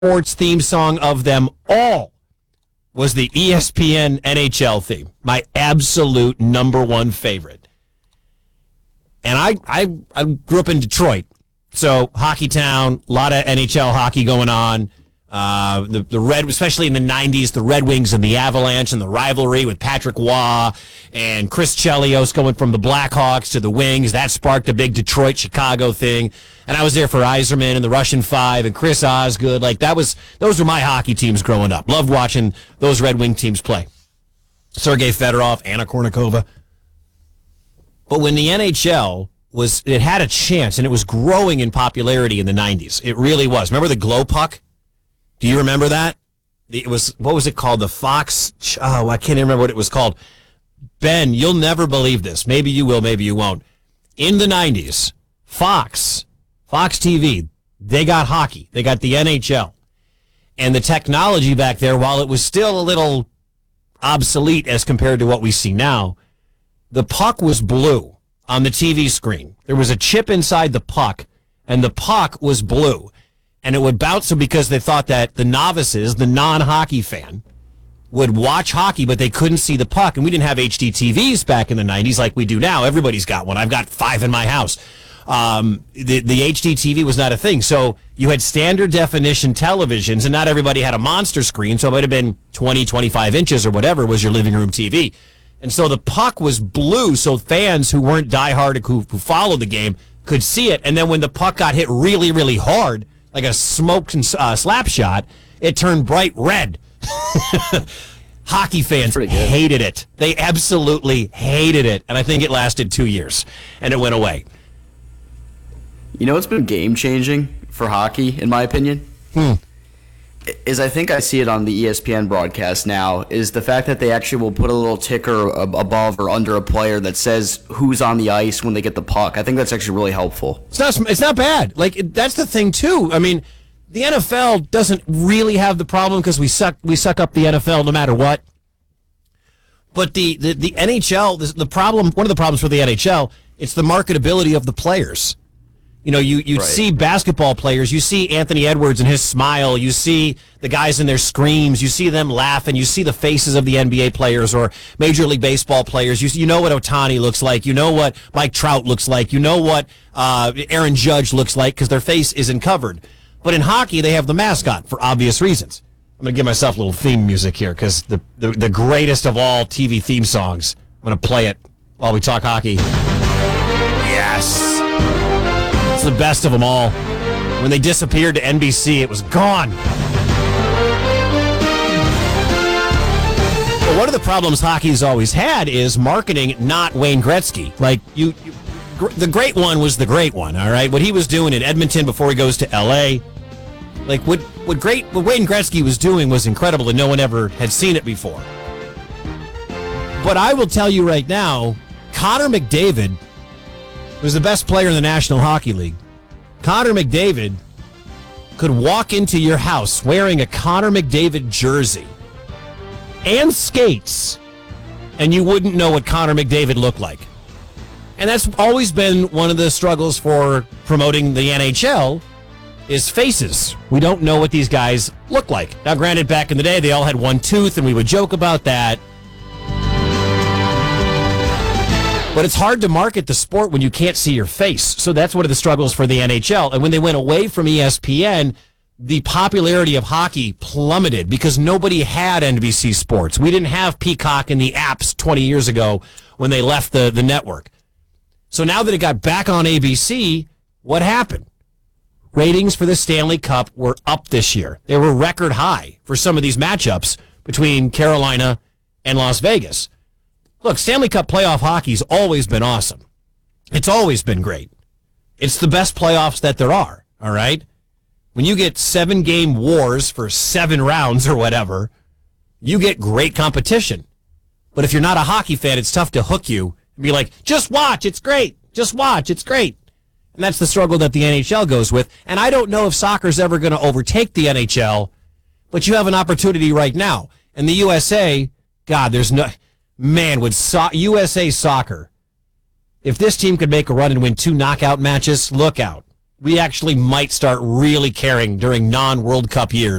sports theme song of them all was the ESPN NHL theme. My absolute number one favorite. And I grew up in Detroit, so hockey town, a lot of NHL hockey going on. The Red, especially in the 90s, the Red Wings and the Avalanche and the rivalry with Patrick Waugh and Chris Chelios going from the Blackhawks to the Wings. That sparked a big Detroit-Chicago thing. And I was there for Yzerman and the Russian Five and Chris Osgood. Those were my hockey teams growing up. Loved watching those Red Wing teams play. Sergei Fedorov, Anna Kournikova. But when the NHL it had a chance, and it was growing in popularity in the 90s. It really was. Remember the glow puck? Do you remember that? What was it called? The Fox? Oh, I can't even remember what it was called. Ben, you'll never believe this. Maybe you will, maybe you won't. In the 90s, Fox TV, they got hockey. They got the NHL. And the technology back there, while it was still a little obsolete as compared to what we see now, the puck was blue on the TV screen. There was a chip inside the puck, and the puck was blue. And it would bounce because they thought that the novices, the non-hockey fan, would watch hockey, but they couldn't see the puck. And we didn't have HD TVs back in the 90s like we do now. Everybody's got one. I've got 5 in my house. The HD TV was not a thing. So you had standard definition televisions, and not everybody had a monster screen, so it might have been 20, 25 inches or whatever was your living room TV. And so the puck was blue, so fans who weren't diehard, who followed the game, could see it. And then when the puck got hit really, really hard, like a smoked slap shot, it turned bright red. Hockey fans hated it. They absolutely hated it. And I think it lasted 2 years, and it went away. You know what's been game-changing for hockey, in my opinion? Is I think I see it on the ESPN broadcast now, is the fact that they actually will put a little ticker above or under a player that says who's on the ice when they get the puck. I think that's actually really helpful. It's not bad. That's the thing, too. I mean, the NFL doesn't really have the problem because we suck up the NFL no matter what. But the NHL, the problem, one of the problems for the NHL, it's the marketability of the players. You know, you right. See basketball players, you see Anthony Edwards and his smile, you see the guys in their screams, you see them laugh, and you see the faces of the NBA players or Major League Baseball players. You know what Ohtani looks like, you know what Mike Trout looks like, you know what Aaron Judge looks like because their face isn't covered. But in hockey, they have the mascot for obvious reasons. I'm going to give myself a little theme music here because the greatest of all TV theme songs, I'm going to play it while we talk hockey. Yes. It's the best of them all. When they disappeared to NBC, it was gone. Well, one of the problems hockey's always had is marketing, not Wayne Gretzky. The great one was the great one, all right? What he was doing in Edmonton before he goes to L.A., what Wayne Gretzky was doing was incredible, and no one ever had seen it before. But I will tell you right now, Connor McDavid was the best player in the National Hockey League. Connor McDavid could walk into your house wearing a Connor McDavid jersey and skates, and you wouldn't know what Connor McDavid looked like. And that's always been one of the struggles for promoting the NHL is faces. We don't know what these guys look like. Now, granted, back in the day, they all had one tooth, and we would joke about that. But it's hard to market the sport when you can't see your face. So that's one of the struggles for the NHL. And when they went away from ESPN, the popularity of hockey plummeted because nobody had NBC Sports. We didn't have Peacock and the apps 20 years ago when they left the network. So now that it got back on ABC, what happened? Ratings for the Stanley Cup were up this year. They were record high for some of these matchups between Carolina and Las Vegas. Look, Stanley Cup playoff hockey's always been awesome. It's always been great. It's the best playoffs that there are, all right? When you get 7-game wars for 7 rounds or whatever, you get great competition. But if you're not a hockey fan, it's tough to hook you and be like, just watch, it's great. Just watch, it's great. And that's the struggle that the NHL goes with. And I don't know if soccer's ever going to overtake the NHL, but you have an opportunity right now. And the USA, God, there's no... Man, would USA Soccer, if this team could make a run and win 2 knockout matches, look out. we actually might start really caring during non-World Cup years